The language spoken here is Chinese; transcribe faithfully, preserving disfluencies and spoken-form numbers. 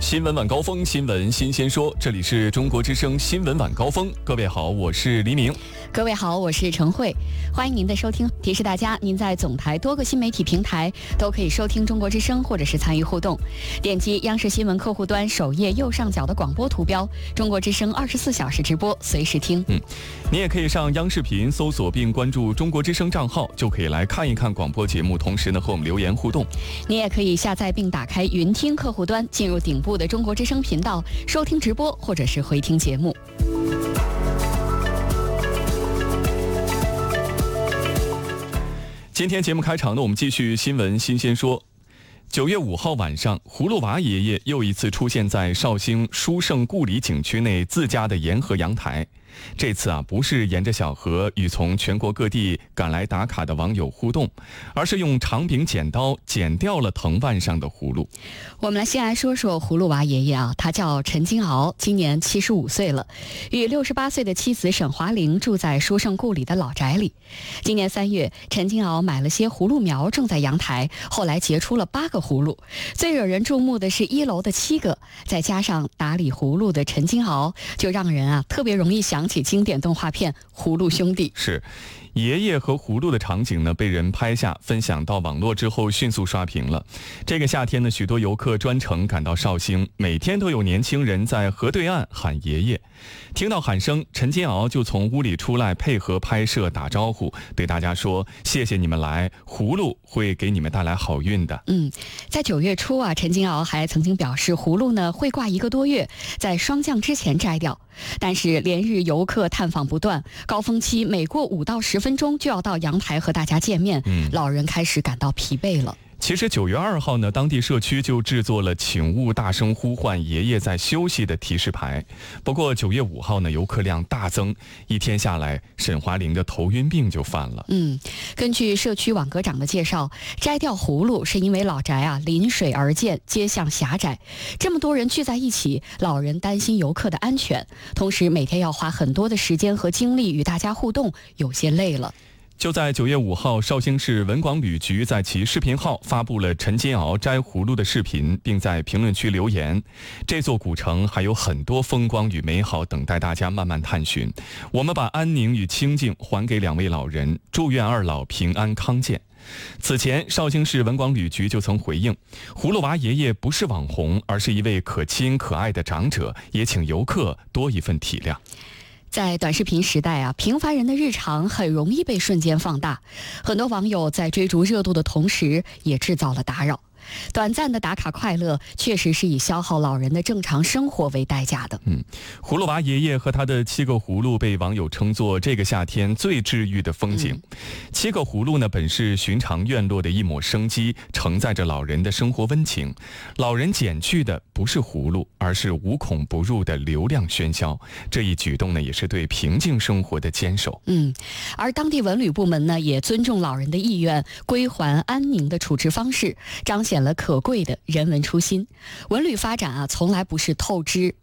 新闻晚高峰，新闻新鲜说，这里是中国之声新闻晚高峰。各位好，我是黎明。 各位好，我是陈慧，欢迎您的收听。提示大家，您在总台多个新媒体平台都可以收听中国之声，或者是参与互动。点击央视新闻客户端首页右上角的广播图标，中国之声二十四小时直播，随时听。 嗯，你也可以上央视频搜索并关注中国之声账号，就可以来看一看广播节目，同时呢和我们留言互动。 你也可以下载并打开云听客户端，进入顶部的中国之声频道，收听直播或者是回听节目。 今天节目开场呢，我们继续新闻新鲜说。九月五号晚上，葫芦娃爷爷又一次出现在绍兴书圣故里景区内自家的沿河阳台。这次啊，不是沿着小河与从全国各地赶来打卡的网友互动，而是用长柄剪刀剪掉了藤蔓上的葫芦。 我们来先来说说葫芦娃爷爷啊，他叫陈金鳌，今年七十五岁了，与六十八岁的妻子沈华玲住在书圣故里的老宅里。今年三月，陈金鳌买了些葫芦苗种在阳台，后来结出了八个葫芦。最惹人注目的是一楼的七个，再加上打理葫芦的陈金鳌，就让人啊特别容易想起经典动画片《葫芦兄弟》。 是，爷爷和葫芦的场景呢，被人拍下分享到网络之后，迅速刷屏了。这个夏天呢，许多游客专程赶到绍兴，每天都有年轻人在河对岸喊爷爷。听到喊声，陈金鳌就从屋里出来，配合拍摄打招呼，对大家说：“谢谢你们来，葫芦会给你们带来好运的。” 嗯，在九月初啊，陈金鳌还曾经表示，葫芦呢会挂一个多月，在霜降之前摘掉。但是连日游客探访不断，高峰期每过五到十分钟就要到阳台和大家见面，嗯、老人开始感到疲惫了。 其实九月二号呢，当地社区就制作了请勿大声呼唤爷爷在休息的提示牌。不过九月五号呢，游客量大增，一天下来，沈华玲的头晕病就犯了。 嗯，根据社区网格长的介绍，摘掉葫芦是因为老宅啊临水而建，街巷狭窄，这么多人聚在一起，老人担心游客的安全，同时每天要花很多的时间和精力与大家互动，有些累了。 就在九月五号，绍兴市文广旅局在其视频号发布了陈金鳌摘葫芦的视频，并在评论区留言：“这座古城还有很多风光与美好等待大家慢慢探寻。我们把安宁与清静还给两位老人，祝愿二老平安康健。”此前，绍兴市文广旅局就曾回应，葫芦娃爷爷不是网红，而是一位可亲可爱的长者，也请游客多一份体谅。 在短视频时代啊，平凡人的日常很容易被瞬间放大，很多网友在追逐热度的同时，也制造了打扰。短暂的打卡快乐，确实是以消耗老人的正常生活为代价的。 嗯，葫芦娃爷爷和他的七个葫芦被网友称作这个夏天最治愈的风景。嗯、七个葫芦呢，本是寻常院落的一抹生机，承载着老人的生活温情。老人减去的不是葫芦，而是无孔不入的流量喧嚣。这一举动呢，也是对平静生活的坚守。 嗯，而当地文旅部门呢，也尊重老人的意愿，归还安宁的处置方式，彰显了可贵的人文初心。文旅发展啊，从来不是透支